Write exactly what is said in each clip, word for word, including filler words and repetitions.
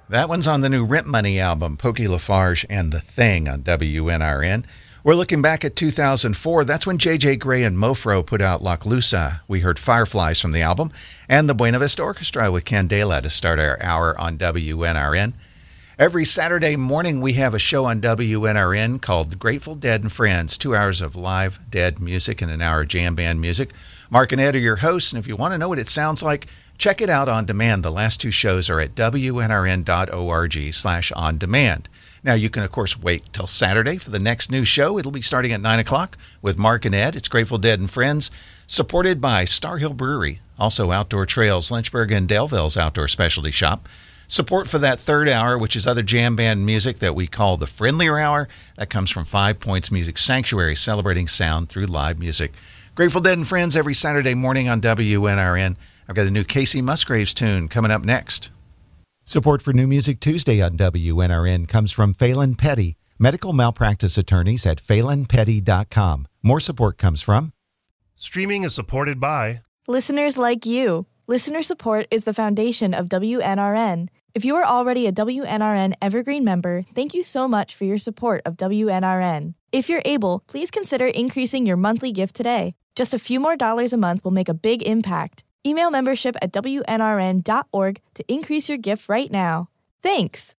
That one's on the new Rent Money album, Pokey Lafarge and The Thing on W N R N. We're looking back at two thousand four. That's when J J Grey and Mofro put out La Clusa. We heard Fireflies from the album, and the Buena Vista Orchestra with Candela to start our hour on W N R N. Every Saturday morning, we have a show on W N R N called Grateful Dead and Friends, two hours of live dead music and an hour of jam band music. Mark and Ed are your hosts, and if you want to know what it sounds like, check it out on demand. The last two shows are at W N R N dot org slash on demand. Now, you can, of course, wait till Saturday for the next new show. It'll be starting at nine o'clock with Mark and Ed. It's Grateful Dead and Friends, supported by Star Hill Brewery, also Outdoor Trails, Lynchburg and Delville's Outdoor Specialty Shop. Support for that third hour, which is other jam band music that we call the Friendlier Hour, that comes from Five Points Music Sanctuary, celebrating sound through live music. Grateful Dead and Friends every Saturday morning on W N R N. I've got a new Casey Musgraves tune coming up next. Support for New Music Tuesday on W N R N comes from Phelan Petty, medical malpractice attorneys at phelan petty dot com. More support comes from... Streaming is supported by... listeners like you. Listener support is the foundation of W N R N. If you are already a W N R N Evergreen member, thank you so much for your support of W N R N. If you're able, please consider increasing your monthly gift today. Just a few more dollars a month will make a big impact. Email membership at W N R N dot org to increase your gift right now. Thanks.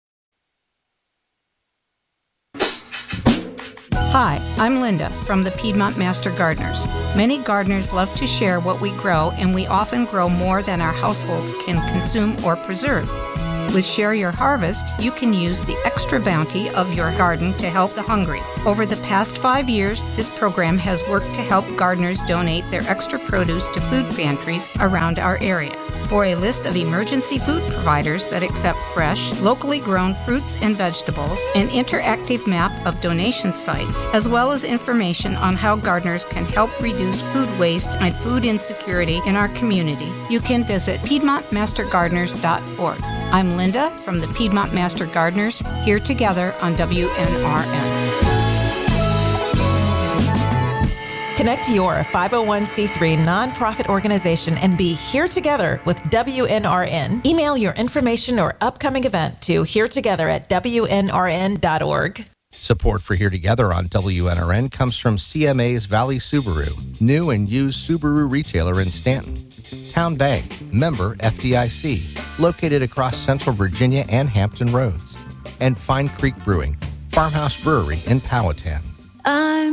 Hi, I'm Linda from the Piedmont Master Gardeners. Many gardeners love to share what we grow, and we often grow more than our households can consume or preserve. With Share Your Harvest, you can use the extra bounty of your garden to help the hungry. Over the past five years, this program has worked to help gardeners donate their extra produce to food pantries around our area. For a list of emergency food providers that accept fresh, locally grown fruits and vegetables, an interactive map of donation sites, as well as information on how gardeners can help reduce food waste and food insecurity in our community, you can visit piedmont master gardeners dot org. I'm Linda from the Piedmont Master Gardeners, here together on W N R N. Connect your five oh one c three nonprofit organization and be here together with W N R N. Email your information or upcoming event to here together at W N R N dot org. Support for Here Together on W N R N comes from C M A's Valley Subaru, new and used Subaru retailer in Stanton. Town Bank, member F D I C, located across Central Virginia and Hampton Roads. And Fine Creek Brewing, Farmhouse Brewery in Powhatan. I'm